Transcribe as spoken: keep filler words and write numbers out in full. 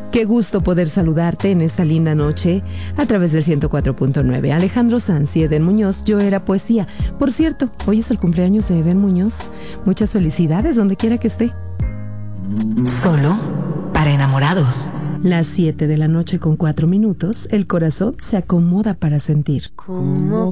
Qué gusto poder saludarte en esta linda noche a través del ciento cuatro punto nueve. Alejandro Sanz y Eden Muñoz, Yo Era Poesía. Por cierto, hoy es el cumpleaños de Eden Muñoz. Muchas felicidades donde quiera que esté. Solo para enamorados. Las siete de la noche con cuatro minutos, el corazón se acomoda para sentir. Como